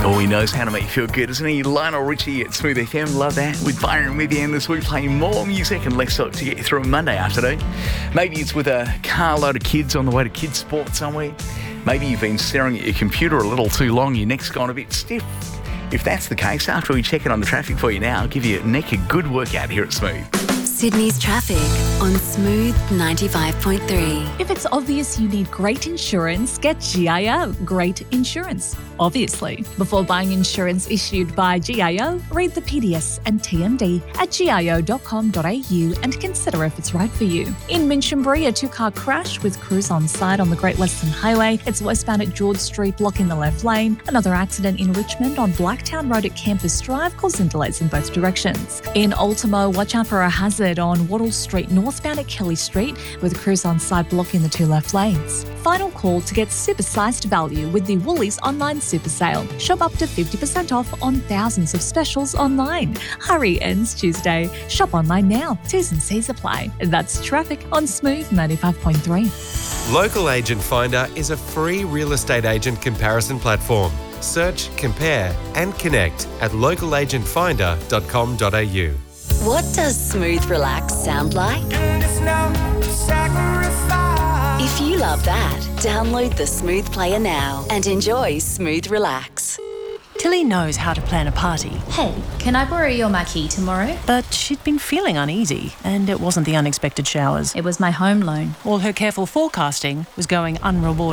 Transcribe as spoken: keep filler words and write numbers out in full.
Oh, he knows how to make you feel good, doesn't he? Lionel Richie at Smooth F M. Love that. With Byron with you, and this week playing more music and less talk to get you through a Monday afternoon. Maybe it's with a carload of kids on the way to kids' sport somewhere. Maybe you've been staring at your computer a little too long, your neck's gone a bit stiff. If that's the case, after we check it on the traffic for you now, I'll give your neck a good workout here at Smooth. Sydney's traffic on Smooth ninety-five point three. If it's obvious you need great insurance, get G I O. Great insurance. Obviously. Before buying insurance issued by G I O, read the P D S and T M D at G I O dot com dot A U and consider if it's right for you. In Minchinbury, a two-car crash with crews on site on the Great Western Highway. It's westbound at George Street, blocking the left lane. Another accident in Richmond on Blacktown Road at Campus Drive, causing delays in both directions. In Ultimo, watch out for a hazard on Wattle Street, northbound at Kelly Street, with crews on site blocking the two left lanes. Final call to get supersized value with the Woolies online super sale. Shop up to fifty percent off on thousands of specials online. Hurry ends Tuesday. Shop online now. T's and C's apply. That's traffic on Smooth ninety-five point three. Local Agent Finder is a free real estate agent comparison platform. Search, compare and connect at local agent finder dot com dot A U. What does Smooth Relax sound like? If you love that, download the Smooth Player now and enjoy Smooth Relax. Tilly knows how to plan a party. Hey, can I borrow your marquee tomorrow? But she'd been feeling uneasy, and it wasn't the unexpected showers. It was my home loan. All her careful forecasting was going unrewarded.